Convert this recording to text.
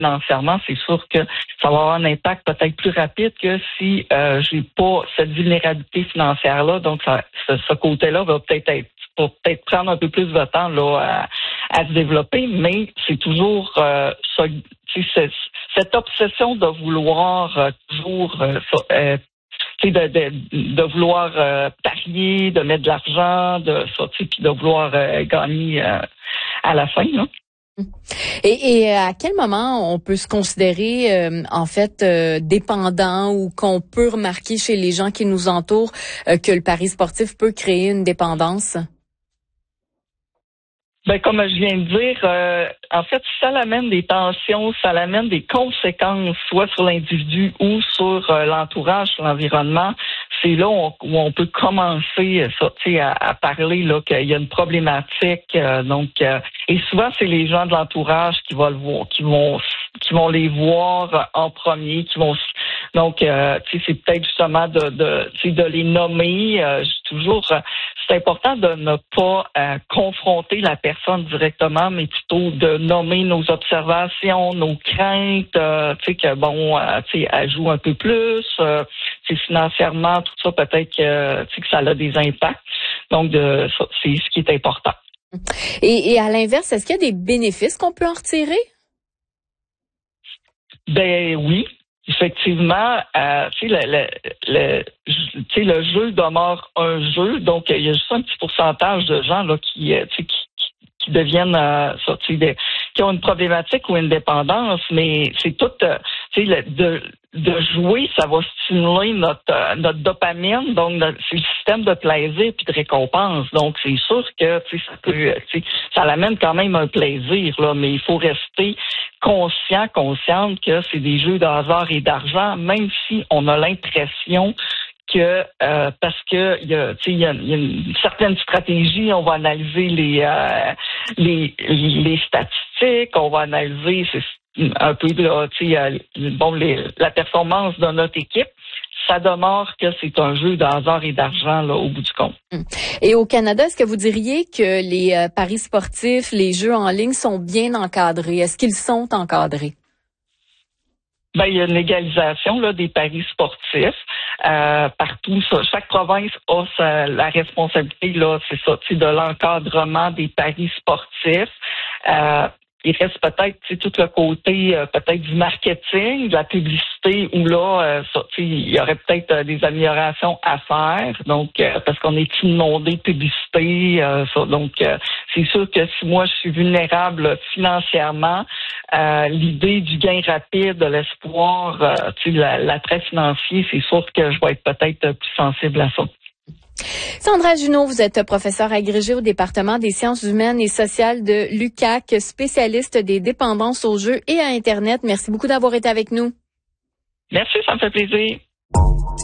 financièrement, c'est sûr que ça va avoir un impact peut-être plus rapide que si j'ai pas cette vulnérabilité financière-là. Donc, ce côté-là va peut-être prendre un peu plus de temps là à se développer, mais c'est toujours cette obsession de vouloir toujours de vouloir parier, de mettre de l'argent, puis de vouloir gagner à la fin, là. Et à quel moment on peut se considérer dépendant ou qu'on peut remarquer chez les gens qui nous entourent que le pari sportif peut créer une dépendance? Ben, comme je viens de dire, en fait, ça amène des tensions, ça amène des conséquences, soit sur l'individu ou sur l'entourage, sur l'environnement. C'est là où on peut commencer à parler là qu'il y a une problématique. Et souvent c'est les gens de l'entourage qui vont le voir, qui vont les voir en premier, c'est peut-être justement de les nommer. C'est important de ne pas confronter la personne directement, mais plutôt de nommer nos observations, nos craintes, elle joue un peu plus, financièrement, tout ça, peut-être que ça a des impacts. Donc, c'est ce qui est important. Et à l'inverse, est-ce qu'il y a des bénéfices qu'on peut en retirer? Ben oui. Effectivement, le jeu demeure un jeu, donc il y a juste un petit pourcentage de gens là qui deviennent qui ont une problématique ou une dépendance, mais c'est tout de jouer, ça va stimuler notre dopamine, donc c'est le système de plaisir puis de récompense. Donc c'est sûr que ça l'amène quand même un plaisir là, mais il faut rester consciente que c'est des jeux de hasard et d'argent, même si on a l'impression que parce que il y a une certaine stratégie, on va analyser les statistiques, on va analyser un peu la performance de notre équipe. Ça demeure que c'est un jeu de hasard et d'argent là au bout du compte. Et au Canada, est-ce que vous diriez que les paris sportifs, les jeux en ligne sont bien encadrés? Est-ce qu'ils sont encadrés? Ben, il y a une légalisation là des paris sportifs partout. Chaque province a la responsabilité là, c'est ça, de l'encadrement des paris sportifs. Il reste peut-être tout le côté peut-être du marketing, de la publicité, où là, il y aurait peut-être des améliorations à faire. Donc, parce qu'on est inondé de publicité, c'est sûr que si moi je suis vulnérable financièrement, l'idée du gain rapide, de l'espoir, l'attrait financier, c'est sûr que je vais être peut-être plus sensible à ça. Sandra Junot, vous êtes professeure agrégée au département des sciences humaines et sociales de l'UQAC, spécialiste des dépendances aux jeux et à Internet. Merci beaucoup d'avoir été avec nous. Merci, ça me fait plaisir.